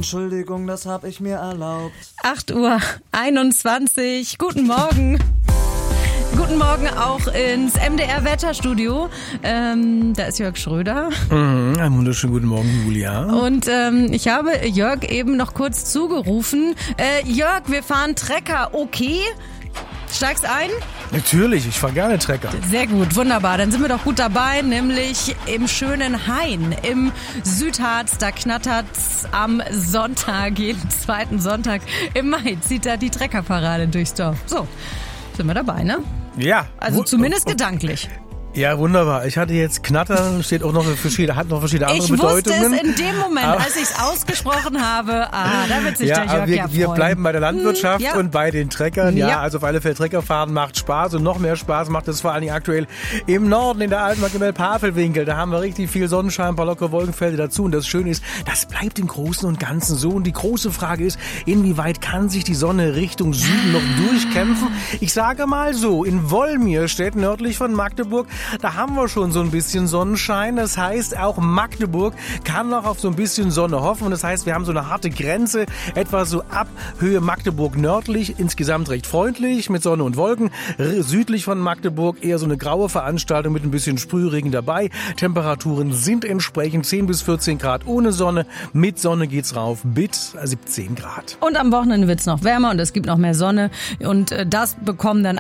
Entschuldigung, das hab ich mir erlaubt. 8:21 Uhr. Guten Morgen. Guten Morgen auch ins MDR-Wetterstudio. Da ist Jörg Schröder. Einen wunderschönen guten Morgen, Julia. Und ich habe Jörg eben noch kurz zugerufen. Jörg, wir fahren Trecker, okay? Steigst ein? Natürlich, ich fahre gerne Trecker. Sehr gut, wunderbar. Dann sind wir doch gut dabei, nämlich im schönen Hain im Südharz. Da knattert's am Sonntag, jeden zweiten Sonntag im Mai, zieht da die Treckerparade durchs Dorf. So, sind wir dabei, ne? Ja. Also zumindest gedanklich. Ja, wunderbar. Ich hatte jetzt Knattern, steht auch noch für verschiedene, hat noch verschiedene andere Bedeutungen. Ich wusste es in dem Moment, als ich es ausgesprochen habe. Da wird sich der Jörg ja freuen. Wir bleiben bei der Landwirtschaft ja. und bei den Treckern. Ja, Ja. also auf alle Fälle Treckerfahren macht Spaß und noch mehr Spaß macht es vor allen Dingen aktuell im Norden, in der Altmark im Elbhavelwinkel. Da haben wir richtig viel Sonnenschein, ein paar lockere Wolkenfelder dazu. Und das Schöne ist, das bleibt im Großen und Ganzen so. Und die große Frage ist, inwieweit kann sich die Sonne Richtung Süden noch durchkämpfen? Ich sage mal so, in Wollmirstedt, nördlich von Magdeburg, da haben wir schon so ein bisschen Sonnenschein. Das heißt, auch Magdeburg kann noch auf so ein bisschen Sonne hoffen. Und das heißt, wir haben so eine harte Grenze, etwa so ab Höhe Magdeburg nördlich. Insgesamt recht freundlich mit Sonne und Wolken. Südlich von Magdeburg eher so eine graue Veranstaltung mit ein bisschen Sprühregen dabei. Temperaturen sind entsprechend 10 bis 14 Grad ohne Sonne. Mit Sonne geht's rauf bis 17 Grad. Und am Wochenende wird's noch wärmer und es gibt noch mehr Sonne. Und das bekommen dann